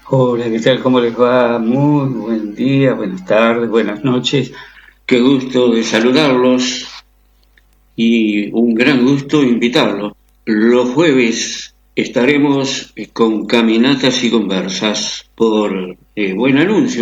Hola, ¿qué tal? ¿Cómo les va? Muy buen día, buenas tardes, buenas noches. Qué gusto de saludarlos y un gran gusto invitarlos. Los jueves estaremos con caminatas y conversas por Buen Anuncio.